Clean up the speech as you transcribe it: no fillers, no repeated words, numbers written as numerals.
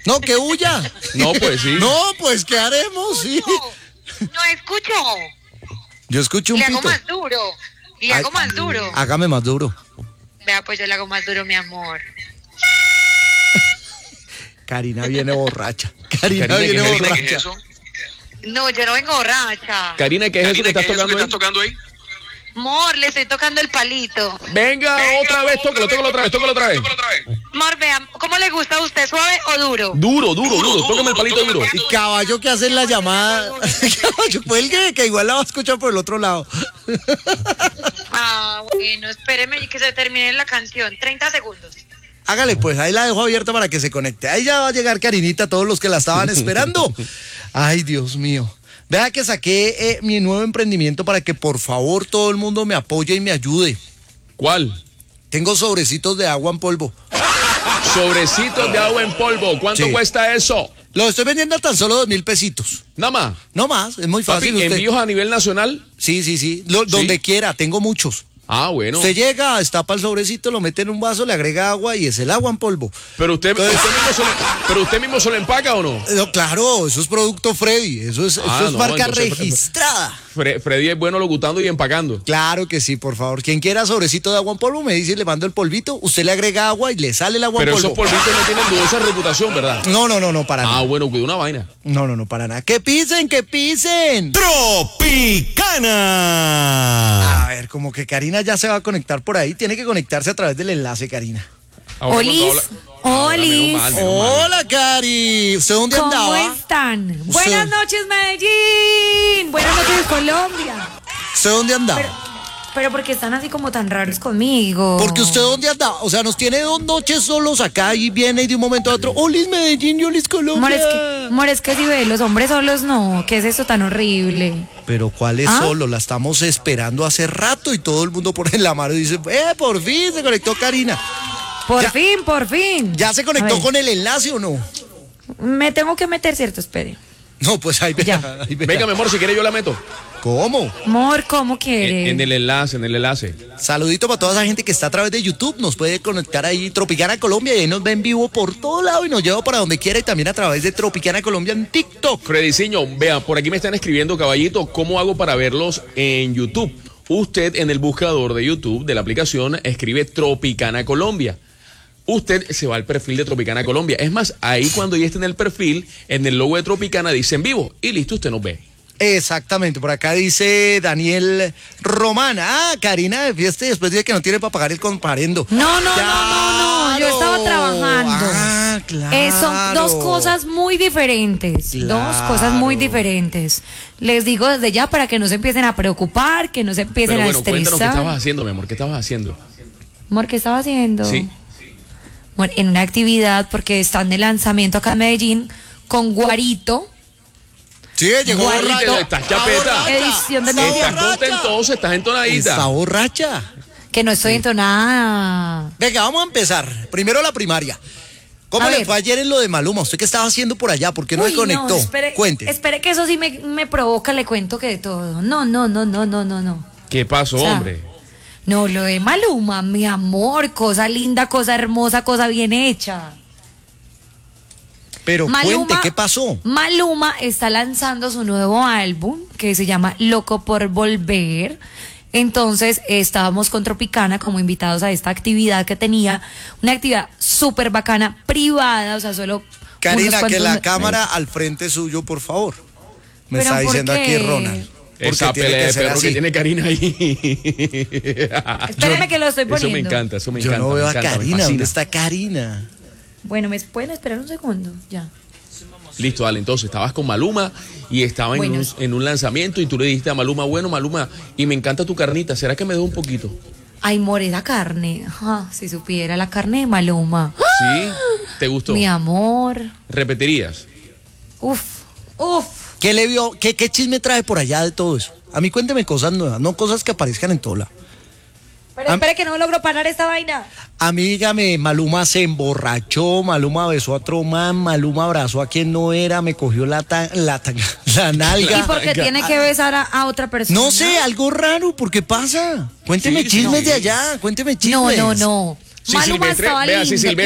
No, que huya. No, pues sí. No, pues, ¿qué haremos? Sí. No escucho. Yo escucho un Le hago pito. más duro. Le hago más duro. Hágame más duro. Vea, pues yo le hago más duro, mi amor. Karina viene borracha. Karina Karina, viene ¿qué es borracha. eso? No, yo no vengo borracha. Karina, ¿qué es eso que estás ¿qué es eso que tocando ahí? estás tocando ahí? Amor, le estoy tocando el palito. Venga, otra vez, tócalo otra vez. Amor, vea, ¿cómo le gusta a usted? ¿Suave o duro? Duro, tócame el palito duro. Y caballo que hace la llamada. Caballo, cuelgue, que igual la va a escuchar por el otro lado. Ah, bueno, espéreme que se termine la canción. 30 segundos. Hágale pues, ahí la dejo abierta para que se conecte. Ahí ya va a llegar Karinita, todos los que la estaban esperando. Ay, Dios mío. Vea que saqué mi nuevo emprendimiento para que por favor todo el mundo me apoye y me ayude. ¿Cuál? Tengo sobrecitos de agua en polvo. Sobrecitos de agua en polvo. ¿Cuánto Sí. cuesta eso? Los estoy vendiendo a tan solo 2,000 pesitos. Nada más. No más, es muy fácil. Papi, usted. ¿envíos a nivel nacional? Sí. Donde quiera, tengo muchos. Ah, bueno. Usted llega, destapa el sobrecito, lo mete en un vaso, le agrega agua y es el agua en polvo. Pero usted mismo se lo empaca o no? No, claro, eso es producto Freddy, eso es no, marca entonces, registrada. Freddy es bueno locutando y empacando. Claro que sí, por favor. Quien quiera sobrecito de agua en polvo, me dice y le mando el polvito. Usted le agrega agua y le sale el agua Pero en esos polvo. polvitos no tienen dudosa reputación, ¿verdad? No, para nada. Bueno, cuida una vaina. No, para nada. ¡Que pisen, que pisen! Tropicana. A ver, como que Karina ya se va a conectar por ahí. Tiene que conectarse a través del enlace, Karina. Ahora, Olis, Olis. menos mal. Hola, Cari. ¿Usted dónde ¿Cómo andaba? están? Buenas noches, Medellín. Buenas noches, Colombia. ¿Usted dónde andaba? Pero ¿por qué están así como tan raros conmigo? Porque usted dónde andaba. O sea, nos tiene 2 noches solos acá y viene y de un momento a otro. Olis Medellín y Olis Colombia. Amor, es que si ve, los hombres solos no. ¿Qué es esto tan horrible? Pero ¿cuál es solo? La estamos esperando hace rato y todo el mundo pone la mano y dice, por fin se conectó Karina. Por Ya. fin. ¿Ya se A conectó ver, con el enlace o no? Me tengo que meter, ¿cierto? Espere. No, pues ahí vea. Ya. Ahí vea. Venga, mi amor, si quiere yo la meto. ¿Cómo? Amor, ¿cómo quiere? En el enlace. Saludito para toda esa gente que está a través de YouTube. Nos puede conectar ahí Tropicana Colombia y ahí nos ve en vivo por todo lado y nos lleva para donde quiera y también a través de Tropicana Colombia en TikTok. Frediciño, vea, por aquí me están escribiendo, caballito, ¿cómo hago para verlos en YouTube? Usted en el buscador de YouTube de la aplicación escribe Tropicana Colombia. Usted se va al perfil de Tropicana Colombia. Es más, ahí cuando ya esté en el perfil, en el logo de Tropicana dice en vivo y listo, usted nos ve. Exactamente, por acá dice Daniel Román. Karina de fiesta y después dice que no tiene para pagar el comparendo. No. Yo estaba Claro. trabajando. Claro. Son 2 cosas muy diferentes. Claro. 2 cosas muy diferentes. Les digo desde ya para que no se empiecen a preocupar, que no se empiecen Pero a bueno, cuéntanos qué estresar. estabas haciendo, mi amor, ¿qué estabas haciendo? Amor, ¿qué estaba haciendo? Sí. Bueno, en una actividad, porque están de lanzamiento acá en Medellín, con Guarito. Sí, llegó Guarito. borracha. Estás chapeta. Edición de Está Medellín. Estás contentosa, estás entonadita. Está borracha. Que no estoy entonada. Venga, vamos a empezar. Primero la primaria. ¿Cómo A le ver. fue ayer en lo de Maluma? ¿Usted qué estaba haciendo por allá? ¿Por qué no Uy, se conectó? espere, Cuente. espere que eso sí me provoca, le cuento que de todo. No. ¿Qué pasó, O sea, hombre? No, lo de Maluma, mi amor, cosa linda, cosa hermosa, cosa bien hecha. Pero cuente, ¿qué pasó? Maluma está lanzando su nuevo álbum que se llama Loco por Volver. Entonces estábamos con Tropicana como invitados a esta actividad que tenía, una actividad súper bacana, privada, o sea, solo... Karina, unos que cuantos- la cámara al frente suyo, por favor. Me ¿Pero está por diciendo qué? aquí Ronald. Esa tiene pelea que de ser perro así. que tiene Karina ahí. Espéreme que lo estoy Eso me poniendo. encanta, Yo me no veo a encanta, me Karina. fascina. ¿Dónde está Karina? Bueno, ¿me pueden esperar un segundo? Ya. Listo, dale, entonces estabas con Maluma y estaba Bueno. en un lanzamiento y tú le dijiste a Maluma, bueno, Maluma, y me encanta tu carnita, ¿será que me das un poquito? Ay, more, la carne. Si supiera la carne de Maluma. ¿Sí? ¿Te gustó? Mi amor. ¿Repetirías? Uf. ¿Qué le vio? ¿Qué chisme trae por allá de todo eso? A mí cuénteme cosas nuevas, no cosas que aparezcan en todo lado. Pero espere que no logro parar esta vaina. Amígame, Maluma se emborrachó, Maluma besó a otro man, Maluma abrazó a quien no era, me cogió la nalga. ¿Y por qué tiene que besar a otra persona? No sé, algo raro, ¿por qué pasa? Cuénteme Sí, chismes sí. de allá, cuénteme chismes. No. Sí, Maluma Silvestre, estaba vea, lindo. sí, Silvestre.